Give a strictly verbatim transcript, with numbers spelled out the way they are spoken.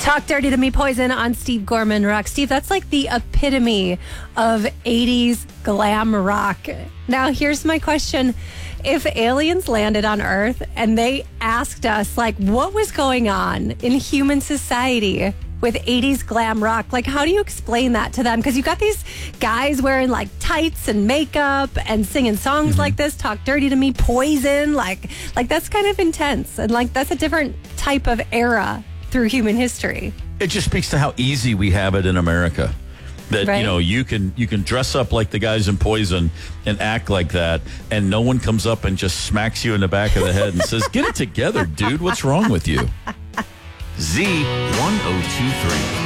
Talk Dirty to Me, Poison on Steve Gorman Rock. Steve, that's like the epitome of eighties glam rock. Now, here's my question. If aliens landed on Earth and they asked us, like, what was going on in human society with eighties glam rock, like, how do you explain that to them? Because you got these guys wearing, like, tights and makeup and singing songs mm-hmm. like this, Talk Dirty to Me, Poison, like, like that's kind of intense. And, like, that's a different type of era through human history. It just speaks to how easy we have it in America. That, right. you know, you can you can dress up like the guys in Poison and act like that, and no one comes up and just smacks you in the back of the head and says, get it together, dude. What's wrong with you? Z one oh two three.